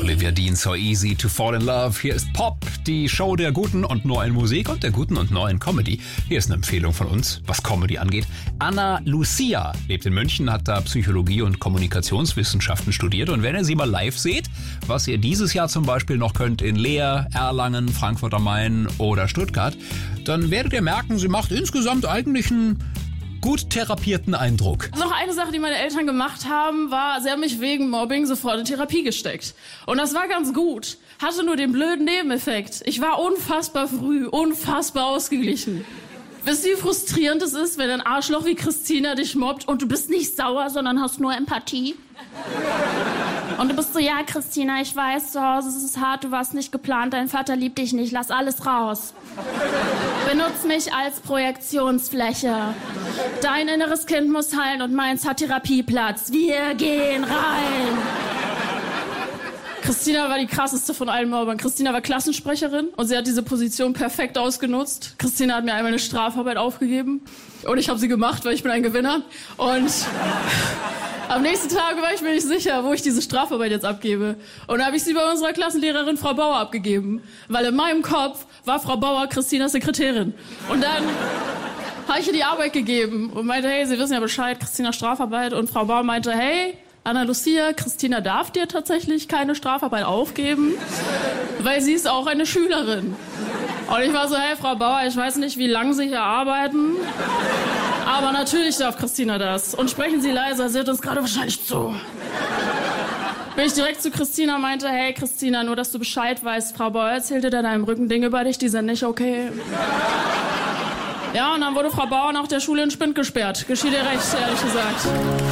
Olivia Dean, So Easy to Fall in Love. Hier ist Pop, die Show der guten und neuen Musik und der guten und neuen Comedy. Hier ist eine Empfehlung von uns, was Comedy angeht. Anna Lucia lebt in München, hat da Psychologie und Kommunikationswissenschaften studiert. Und wenn ihr sie mal live seht, was ihr dieses Jahr zum Beispiel noch könnt in Leer, Erlangen, Frankfurt am Main oder Stuttgart, dann werdet ihr merken, sie macht insgesamt eigentlich einen gut therapierten Eindruck. Noch eine Sache, die meine Eltern gemacht haben, war, sie haben mich wegen Mobbing sofort in Therapie gesteckt. Und das war ganz gut. Hatte nur den blöden Nebeneffekt. Ich war unfassbar früh, unfassbar ausgeglichen. Wisst ihr, wie frustrierend es ist, wenn ein Arschloch wie Christina dich mobbt und du bist nicht sauer, sondern hast nur Empathie? Und du bist so, ja, Christina, ich weiß, zu Hause ist es hart, du warst nicht geplant, dein Vater liebt dich nicht, lass alles raus. Benutz mich als Projektionsfläche. Dein inneres Kind muss heilen und meins hat Therapieplatz. Wir gehen rein. Christina war die krasseste von allen Mobbern. Christina war Klassensprecherin und sie hat diese Position perfekt ausgenutzt. Christina hat mir einmal eine Strafarbeit aufgegeben und ich habe sie gemacht, weil ich bin ein Gewinner. Und am nächsten Tag war ich mir nicht sicher, wo ich diese Strafarbeit jetzt abgebe. Und da habe ich sie bei unserer Klassenlehrerin Frau Bauer abgegeben, weil in meinem Kopf war Frau Bauer Christinas Sekretärin. Und dann habe ich ihr die Arbeit gegeben und meinte, hey, Sie wissen ja Bescheid, Christina Strafarbeit. Und Frau Bauer meinte, hey, Anna Lucia, Christina darf dir tatsächlich keine Strafarbeit aufgeben, weil sie ist auch eine Schülerin. Und ich war so, hey, Frau Bauer, ich weiß nicht, wie lange Sie hier arbeiten, aber natürlich darf Christina das. Und sprechen Sie leiser, sie hört uns gerade wahrscheinlich zu. Bin ich direkt zu Christina und meinte, hey, Christina, nur dass du Bescheid weißt, Frau Bauer erzählte da deinem Rücken Dinge über dich, die sind nicht okay. Ja, und dann wurde Frau Bauer nach der Schule in Spind gesperrt. Geschieht ihr recht, ehrlich gesagt.